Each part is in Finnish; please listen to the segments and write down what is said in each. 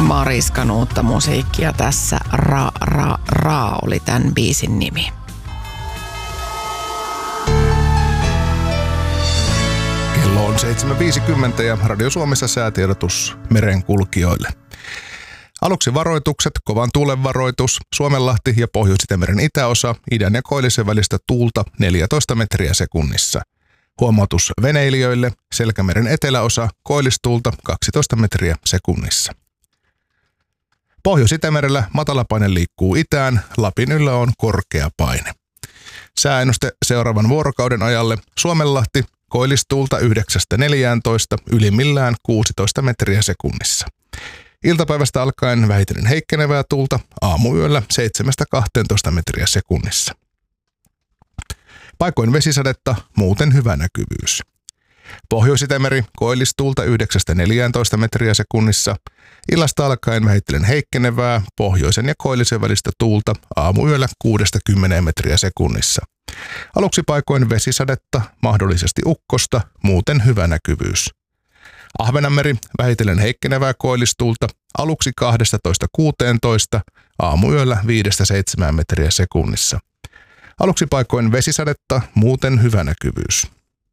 Mariskan uutta musiikkia tässä. Ra oli tämän biisin nimi. Kello on 7.50 ja Radio Suomessa säätiedotus merenkulkijoille. Aluksi varoitukset, kovan tuulen varoitus, Suomenlahti ja Pohjois-Itämeren itäosa, idän ja koillisen välistä tuulta 14 metriä sekunnissa. Huomautus veneilijöille, Selkämeren eteläosa, koillistuulta 12 metriä sekunnissa. Pohjois-Itämerellä matalapaine liikkuu itään, Lapin yllä on korkea paine. Sääennuste seuraavan vuorokauden ajalle, Suomenlahti, koillistuulta 9-14, ylimmillään 16 metriä sekunnissa. Iltapäivästä alkaen vähitellen heikkenevää tuulta, aamuyöllä 7-12 metriä sekunnissa. Paikoin vesisadetta, muuten hyvä näkyvyys. Pohjois-Itämeri, koillistuulta 9-14 metriä sekunnissa, illasta alkaen vähitellen heikkenevää, pohjoisen ja koillisen välistä tuulta, aamuyöllä 6-10 metriä sekunnissa. Aluksi paikoin vesisadetta, mahdollisesti ukkosta, muuten hyvä näkyvyys. Ahvenanmeri, vähitellen heikkenevää koillistuulta, aluksi 12-16, aamuyöllä 5-7 metriä sekunnissa. Aluksi paikoin vesisadetta, muuten hyvä näkyvyys.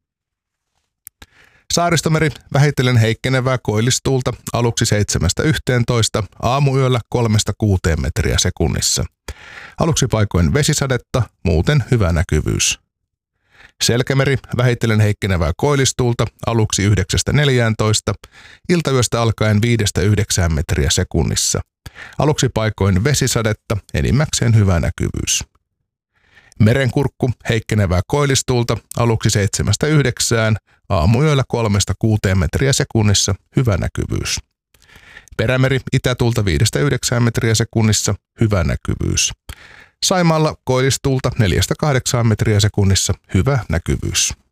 Saaristomeri, vähitellen heikkenevää koillistuulta, aluksi 7-11, aamuyöllä 3-6 metriä sekunnissa. Aluksi paikoin vesisadetta, muuten hyvä näkyvyys. Selkämeri, vähitellen heikkenevää koillistuulta, aluksi 9-14, iltayöstä alkaen 5-9 metriä sekunnissa. Aluksi paikoin vesisadetta, enimmäkseen hyvä näkyvyys. Merenkurkku, heikkenevää koillistuulta, aluksi 7-9, aamuyöllä 3-6 metriä sekunnissa, hyvä näkyvyys. Perämeri, itätuulta 5-9 metriä sekunnissa, hyvä näkyvyys. Saimaalla koillistuulta 4-8 metriä sekunnissa, hyvä näkyvyys.